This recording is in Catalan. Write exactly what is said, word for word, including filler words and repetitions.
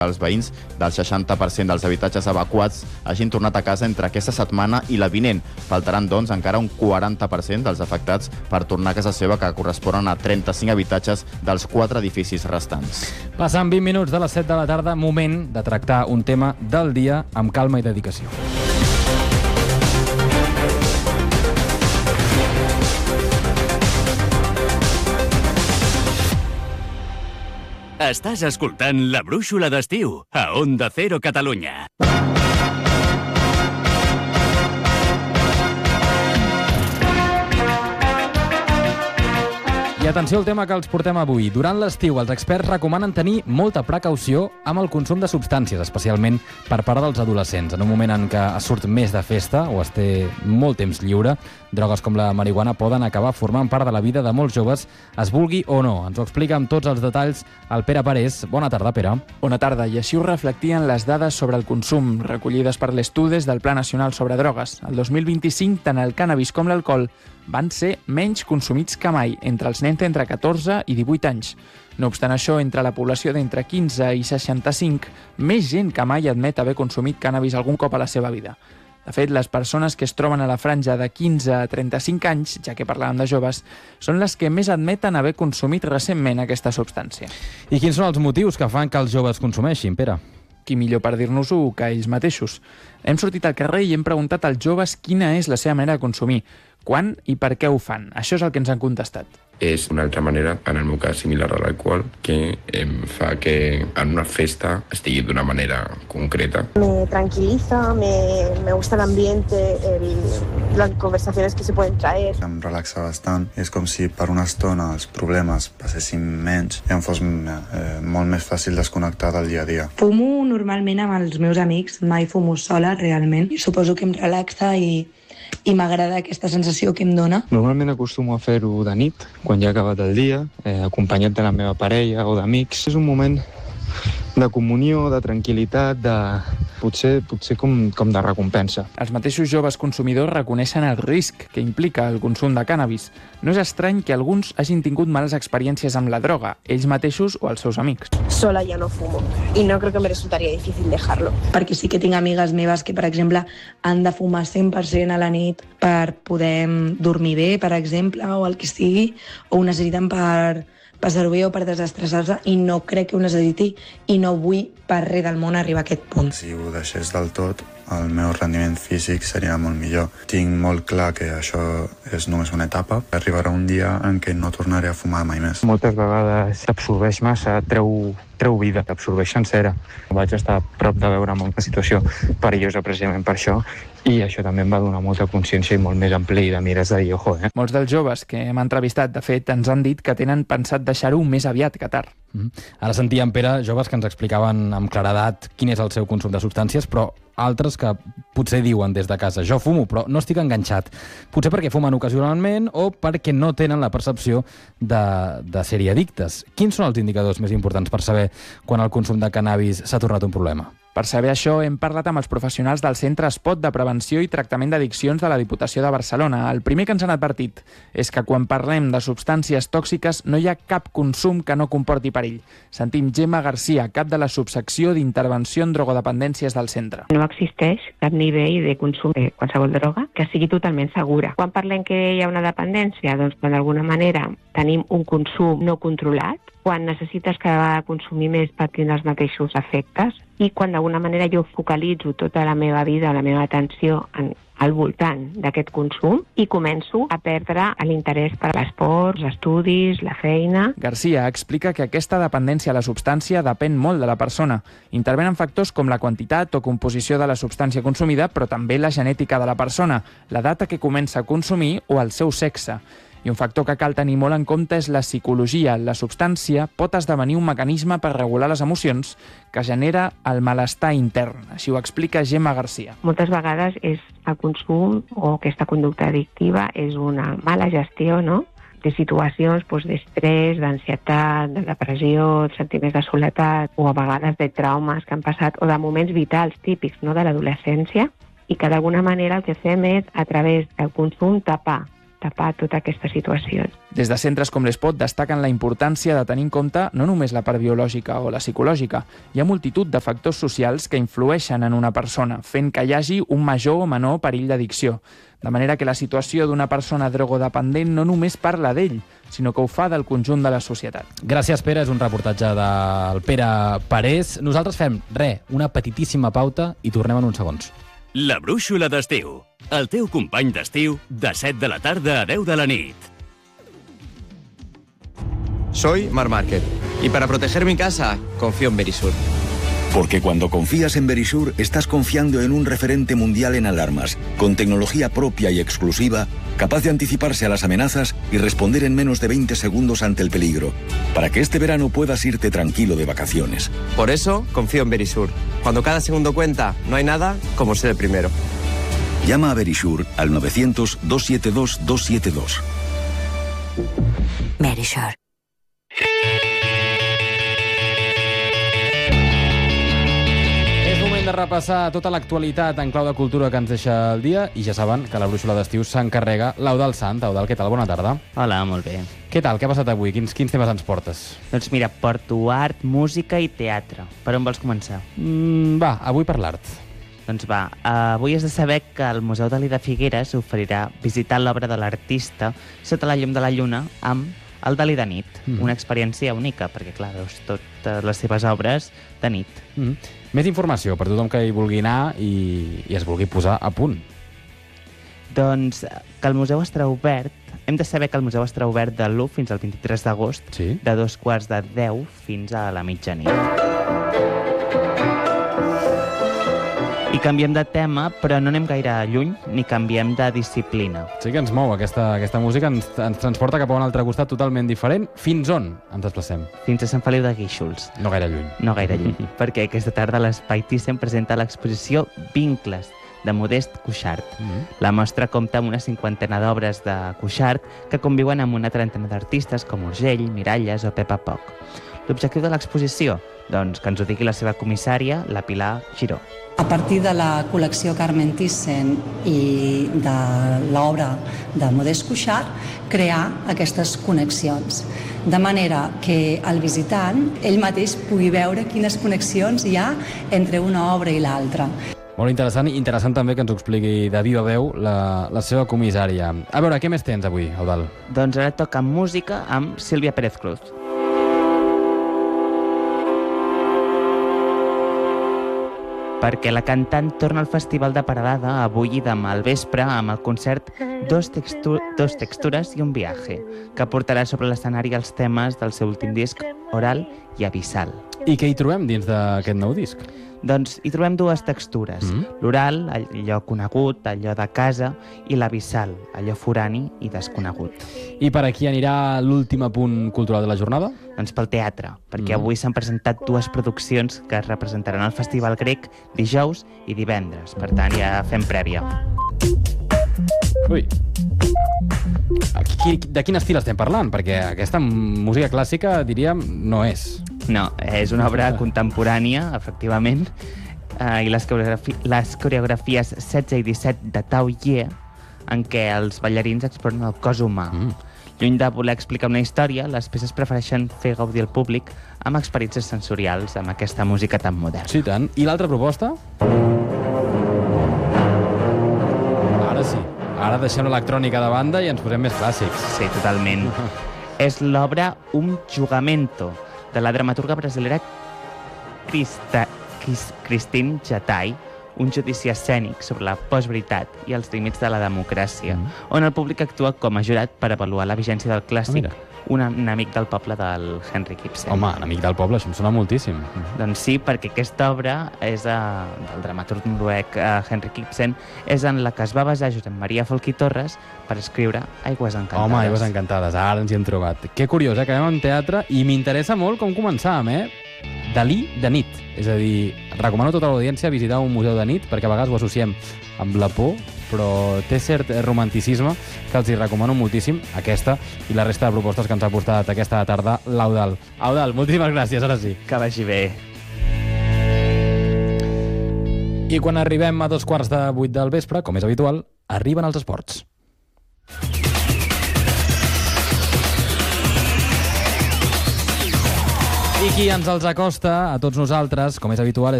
Els veïns del seixanta per cent dels habitatges evacuats hagin tornat a casa entre aquesta setmana i la vinent. Faltaran, doncs, encara un quaranta per cent dels afectats per tornar a casa seva, que corresponen a trenta-cinc habitatges dels quatre edificis restants. Passen vint minuts de les set de la tarda, moment de tractar un tema del dia amb calma i dedicació. Estàs escoltant La Brúixola d'Estiu a Onda Cero Catalunya. I atenció al tema que els portem avui. Durant l'estiu, els experts recomanen tenir molta precaució amb el consum de substàncies, especialment per part dels adolescents. En un moment en què es surt més de festa o es té molt temps lliure, drogues com la marihuana poden acabar formant part de la vida de molts joves, es vulgui o no. Ens ho explica amb tots els detalls el Pere Parés. Bona tarda, Pere. Bona tarda, i així ho reflectien les dades sobre el consum recollides per l'Estudis del Pla Nacional sobre Drogues. El dos mil vint-i-cinc, tant el cànnabis com l'alcohol van ser menys consumits que mai entre els nens d'entre catorze i divuit anys. No obstant això, entre la població d'entre quinze i seixanta-cinc, més gent que mai admet haver consumit cànnabis algun cop a la seva vida. De fet, les persones que es troben a la franja de quinze a trenta-cinc anys, ja que parlàvem de joves, són les que més admeten haver consumit recentment aquesta substància. I quins són els motius que fan que els joves consumeixin, Pere? Qui millor per dir-nos-ho que ells mateixos. Hem sortit al carrer i hem preguntat als joves quina és la seva manera de consumir, quan i per què ho fan. Això és el que ens han contestat. És una altra manera, en el meu cas similar a l'alcohol, que em fa que en una festa estigui d'una manera concreta. Me tranquiliza, me, me gusta el ambiente, el, las conversaciones que se pueden traer. Em relaxa bastant. És com si per una estona els problemes passessin menys i em fos eh, molt més fàcil desconnectar del dia a dia. Fumo normalment amb els meus amics, mai fumo sola realment. I suposo que em relaxa i i m'agrada aquesta sensació que em dona. Normalment acostumo a fer-ho de nit, quan ja ha acabat el dia, eh, acompanyat de la meva parella o d'amics. És un moment de comunió, de tranquil·litat, de potser, potser com, com de recompensa. Els mateixos joves consumidors reconeixen el risc que implica el consum de cànnabis. No és estrany que alguns hagin tingut males experiències amb la droga, ells mateixos o els seus amics. Sola ya no fumo y no creo que me resultaría difícil dejarlo. Perquè sí que tinc amigues meves que, per exemple, han de fumar cent per cent a la nit per poder dormir bé, per exemple, o el que sigui, o ho necessiten per passar-ho bé o per desestressar-se, i no crec que ho necessiti i no vull per res del món arribar a aquest punt. Si ho deixés del tot, el meu rendiment físic seria molt millor. Tinc molt clar que això és només una etapa. Arribarà un dia en què no tornaré a fumar mai més. Moltes vegades t'absorbeix massa, treu, treu vida, t'absorbeix sencera. Vaig estar a prop de veure'm una situació perillosa precisament per això, i això també em va donar molta consciència i molt més ampli de mires de dir, ojo, eh? Molts dels joves que hem entrevistat, de fet, ens han dit que tenen pensat deixar-ho més aviat que tard. Mm. Ara sentíem, Pere, joves que ens explicaven amb claredat quin és el seu consum de substàncies, però altres que potser diuen des de casa, jo fumo, però no estic enganxat. Potser perquè fumen ocasionalment o perquè no tenen la percepció de, de ser-hi addictes. Quins són els indicadors més importants per saber quan el consum de cànnabis s'ha tornat un problema? Per saber això, hem parlat amb els professionals del Centre Espot de Prevenció i Tractament d'Addiccions de la Diputació de Barcelona. El primer que ens han advertit és que quan parlem de substàncies tòxiques no hi ha cap consum que no comporti perill. Sentim Gemma Garcia, cap de la subsecció d'intervenció en drogodependències del centre. No existeix cap nivell de consum de qualsevol droga que sigui totalment segura. Quan parlem que hi ha una dependència, doncs quan d'alguna manera tenim un consum no controlat, quan necessites cada consumir més per tindre els mateixos efectes i quan d'alguna manera jo focalitzo tota la meva vida, la meva atenció en, al voltant d'aquest consum i començo a perdre l'interès per l'esport, els estudis, la feina. Garcia explica que aquesta dependència a la substància depèn molt de la persona. Intervenen factors com la quantitat o composició de la substància consumida, però també la genètica de la persona, la data que comença a consumir o el seu sexe. I un factor que cal tenir molt en compte és la psicologia. La substància pot esdevenir un mecanisme per regular les emocions que genera el malestar intern. Així ho explica Gemma Garcia. Moltes vegades és el consum o aquesta conducta addictiva és una mala gestió, no?, de situacions doncs, d'estrès, d'ansietat, de depressió, sentiments de soledat o a vegades de traumes que han passat o de moments vitals típics, no?, de l'adolescència, i que d'alguna manera el que fem és, a través del consum, tapar tapar tota aquesta situació. Des de centres com l'Espot destaquen la importància de tenir en compte no només la part biològica o la psicològica. Hi ha multitud de factors socials que influeixen en una persona, fent que hi hagi un major o menor perill d'addicció. De manera que la situació d'una persona drogodependent no només parla d'ell, sinó que ho fa del conjunt de la societat. Gràcies, Pere. És un reportatge del Pere Parés. Nosaltres fem, re, una petitíssima pauta i tornem en uns segons. La brúixola d'estiu. El teu company d'estiu de set de la tarda a deu de la nit. Soy Mar Márquez y para proteger mi casa confío en Verisur. Porque cuando confías en Verisur, estás confiando en un referente mundial en alarmas, con tecnología propia y exclusiva, capaz de anticiparse a las amenazas y responder en menos de veinte segundos ante el peligro, para que este verano puedas irte tranquilo de vacaciones. Por eso confío en Verisur. Cuando cada segundo cuenta, no hay nada como ser el primero. Llama a Verisur al novecientos, dos siete dos, dos siete dos. Verisur. De repassar tota l'actualitat en clau de cultura que ens deixa el dia i ja saben que la brúixola d'estiu s'encarrega l'Eudald Sant. Eudald, què tal? Bona tarda. Hola, molt bé. Què tal? Què ha passat avui? Quins, quins temes ens portes? Doncs mira, porto art, música i teatre. Per on vols començar? Mm, va, avui per l'art. Doncs va, avui has de saber que el Museu Dalí de Figueres oferirà visitar l'obra de l'artista sota la llum de la lluna amb el Dalí de nit. Mm. Una experiència única, perquè clar, veus totes les seves obres de nit. Mm. Més informació per tothom que hi vulgui anar i, i es vulgui posar a punt. Doncs que el museu estarà obert. Hem de saber que el museu estarà obert de l'u fins al vint-i-tres d'agost, sí? De dos quarts de deu fins a la mitjanit. I canviem de tema, però no anem gaire lluny, ni canviem de disciplina. Sí que ens mou aquesta, aquesta música, ens, ens transporta cap a un altre costat totalment diferent. Fins on ens desplacem? Fins a Sant Feliu de Guíxols. No gaire lluny. No gaire lluny, perquè aquesta tarda l'Espai Thyssen presenta l'exposició Vincles, de Modest Cuixart. Mm-hmm. La mostra compta amb una cinquantena d'obres de Cuixart que conviuen amb una trentena d'artistes com Urgell, Miralles o Pepa Poc. L'objectiu de l'exposició? Doncs que ens ho digui la seva comissària, la Pilar Giró. A partir de la col·lecció Carmen Thyssen i de l'obra de Modest Cuixart, crear aquestes connexions. De manera que el visitant, ell mateix, pugui veure quines connexions hi ha entre una obra i l'altra. Molt interessant, i interessant també que ens ho expliqui de viva veu la, la seva comissària. A veure, què més tens avui, Eudald? Doncs ara toca música amb Sílvia Pérez Cruz. Perquè la cantant torna al Festival de Paradada avui i demà al vespre amb el concert Dos, textu Dos textures i un viaje, que portarà sobre l'escenari els temes del seu últim disc, Oral i Abissal. I què hi trobem dins d'aquest nou disc? Doncs hi trobem dues textures. Mm. L'oral, allò conegut, allò de casa, i l'abissal, allò forani i desconegut. I per aquí anirà l'últim apunt cultural de la jornada? Doncs pel teatre, perquè mm. avui s'han presentat dues produccions que es representaran al Festival Grec dijous i divendres. Per tant, ja fem prèvia. Ui. Aquí, de quin estil estem parlant? Perquè aquesta música clàssica, diríem, no és. No, és una obra contemporània, efectivament, eh, i les, coreografi les coreografies setze i disset de Tao Ye, en què els ballarins exploren el cos humà. Mm. Lluny de voler explicar una història, les peces prefereixen fer gaudir el públic amb experiències sensorials, amb aquesta música tan moderna. Sí, tant. I l'altra proposta? Ara sí. Ara deixem l'electrònica de banda i ens posem més clàssics. Sí, totalment. És l'obra Un Jugamento, de la dramaturga brasilera Crista, Christine Jattai, un judici escènic sobre la postveritat i els límits de la democràcia, mm. on el públic actua com a jurat per avaluar la vigència del clàssic, ah, un enemic del poble del Henrik Ibsen. Home, enemic del poble, això em sona moltíssim. Doncs sí, perquè aquesta obra és a, del dramaturg noruec Henrik Ibsen, és en la que es va basar Josep Maria Folch i Torres per escriure Aigües encantades. Home, Aigües encantades, ara ens hi hem trobat. Que curiós, eh? Acabem en teatre i m'interessa molt com començàvem, eh? Dalí de nit. És a dir, recomano a tota l'audiència visitar un museu de nit, perquè a vegades ho associem amb la por, però té cert romanticisme que els hi recomano moltíssim, aquesta i la resta de propostes que ens ha portat aquesta tarda l'Eudald. Eudald, moltíssimes gràcies, ara sí. Que vagi bé. I quan arribem a dos quarts de vuit del vespre, com és habitual, arriben els esports. I qui ens els acosta a tots nosaltres, com és habitual, és